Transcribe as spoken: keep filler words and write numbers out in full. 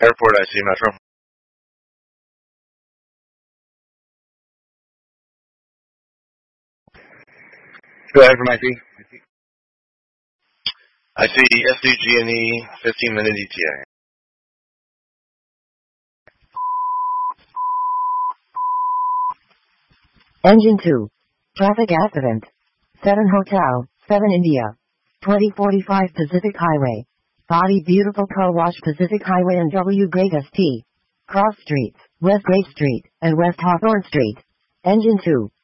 Airport I C Metro. Go ahead from I C. I see S D G and E, fifteen minute E T A. Engine two. Traffic accident. seven Hotel, seven India. twenty forty-five Pacific Highway. Body Beautiful Car Wash Pacific Highway and W Great S T. Cross Streets, West Grace Street, and West Hawthorne Street. Engine two.